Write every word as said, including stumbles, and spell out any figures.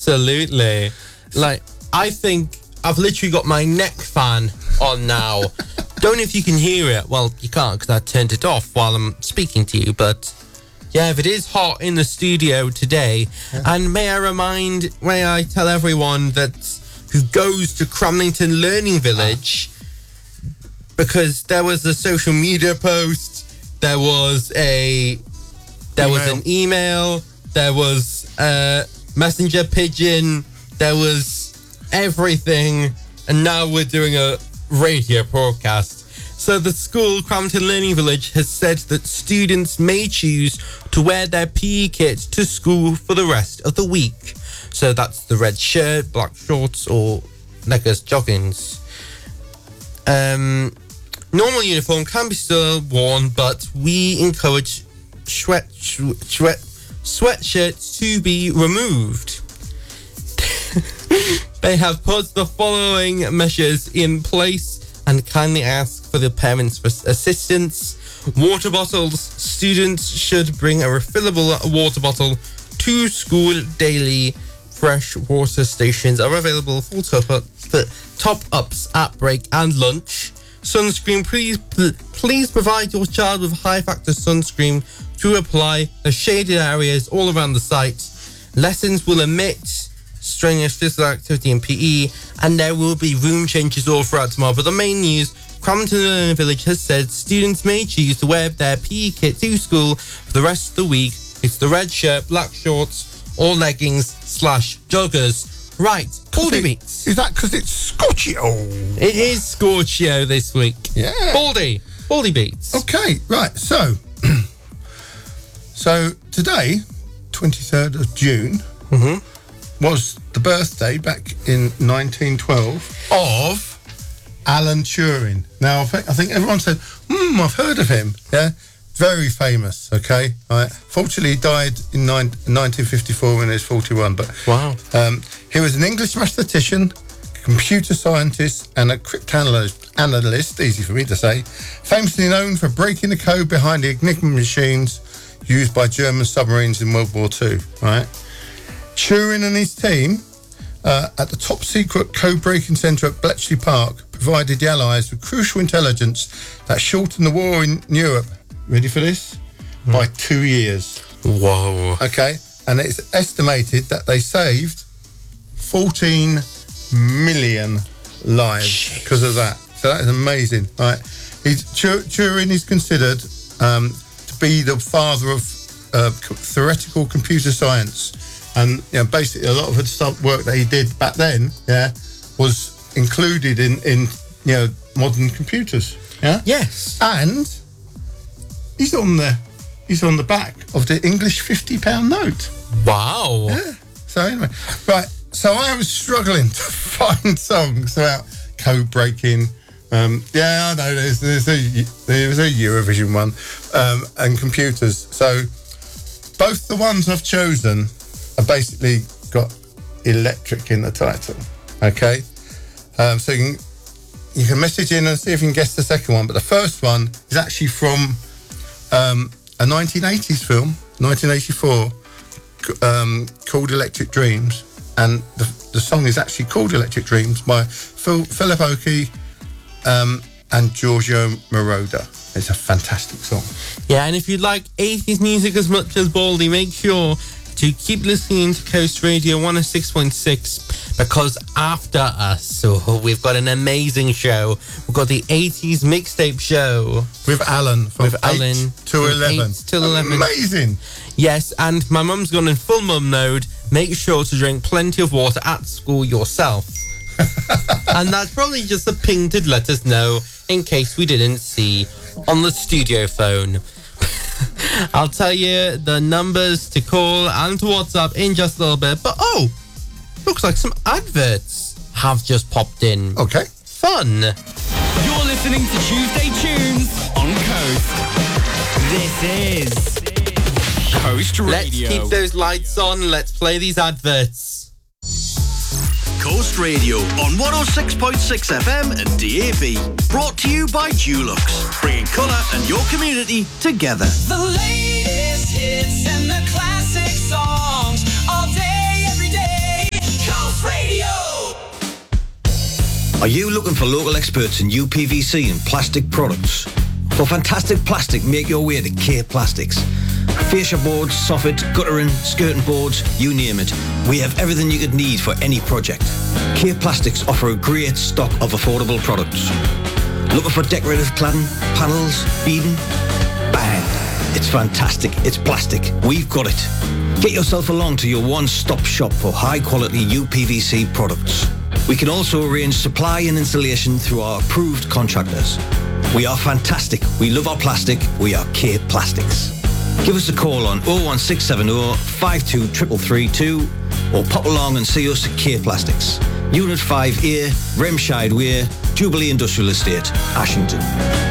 Absolutely. Like, I think I've literally got my neck fan on now. Don't know if you can hear it. Well, you can't because I turned it off while I'm speaking to you. But yeah, if it is hot in the studio today. Yeah. And may I remind, may I tell everyone that who goes to Cramlington Learning Village, because there was a social media post, there was a, there email. was an email, there was a messenger pigeon, there was everything, and now we're doing a radio broadcast. So the school, Cramlington Learning Village, has said that students may choose to wear their P E kit to school for the rest of the week. So that's the red shirt, black shorts, or knickers, joggings. Um, normal uniform can be still worn, but we encourage sweat, sweat, sweatshirts to be removed. They have put the following measures in place and kindly ask for the parents for assistance. Water bottles. Students should bring a refillable water bottle to school daily. Fresh water stations are available for top-ups at break and lunch. Sunscreen. Please, please provide your child with high-factor sunscreen to apply the shaded areas all around the site. Lessons will omit strenuous physical activity in P E, and there will be room changes all throughout tomorrow. But the main news, Cramlington Learning Village has said students may choose to wear their P E kit to school for the rest of the week. It's the red shirt, black shorts, or leggings slash joggers. Right, Baldy Beats. Is that because it's Scorchio? It is Scorchio this week. Yeah. Baldy. Baldy Beats. Okay, right, so... so today, twenty-third of June, mm-hmm. was the birthday back in nineteen twelve of Alan Turing. Now, I think, I think everyone said, hmm, I've heard of him. Yeah, very famous, okay? Right. Fortunately, he died in nine, nineteen fifty-four when he was forty-one. But wow. Um, he was an English mathematician, computer scientist, and a cryptanalyst, analyst, easy for me to say, famously known for breaking the code behind the Enigma machines used by German submarines in World War Two, right? Turing and his team uh, at the top secret code breaking centre at Bletchley Park provided the Allies with crucial intelligence that shortened the war in Europe. Ready for this? Mm. By two years. Whoa. Okay. And it's estimated that they saved fourteen million lives because of that. So that is amazing. Right. He's, Turing is considered um, to be the father of uh, theoretical computer science. And you know, basically, a lot of the work that he did back then, yeah, was included in, in you know modern computers. Yeah. Yes. And he's on the he's on the back of the English fifty pound note. Wow. Yeah. So anyway, right. So I was struggling to find songs about code breaking. Um, yeah, I know there's there's a there's a Eurovision one um, and computers. So both the ones I've chosen have basically got electric in the title. Okay, um, so you can, you can message in and see if you can guess the second one. But the first one is actually from um, a nineteen eighties film, nineteen eighty-four, um, called Electric Dreams, and the, the song is actually called Electric Dreams by Phil, Philip Oakey um, and Giorgio Moroder. It's a fantastic song. Yeah, and if you like eighties music as much as Baldy, make sure to keep listening to Coast Radio one oh six point six, because after us, so we've got an amazing show. We've got the eighties mixtape show with Alan from with Alan to eleven. Till eleven. Amazing. Yes, and my mum's gone in full mum mode. Make sure to drink plenty of water at school yourself. And that's probably just a ping to let us know in case we didn't see on the studio phone. I'll tell you the numbers to call and to WhatsApp in just a little bit. But oh, looks like some adverts have just popped in. Okay. Fun. You're listening to Tuesday Tunes on Coast. This is Coast Radio. Let's keep those lights on. Let's play these adverts. Coast Radio on one oh six point six F M and D A B. Brought to you by Dulux, bringing colour and your community together. The latest hits and the classic songs all day, every day. Are you looking for local experts in U P V C and plastic products? For fantastic plastic, make your way to K Plastics. Fascia boards, soffit, guttering, skirting boards, you name it. We have everything you could need for any project. K Plastics offer a great stock of affordable products. Looking for decorative cladding, panels, beading? Bang! It's fantastic. It's plastic. We've got it. Get yourself along to your one-stop shop for high-quality U P V C products. We can also arrange supply and installation through our approved contractors. We are fantastic. We love our plastic. We are K Plastics. Give us a call on oh one six seven oh, five two three three three two or pop along and see us at K Plastics. Unit five A, Remscheid Way, Jubilee Industrial Estate, Ashington.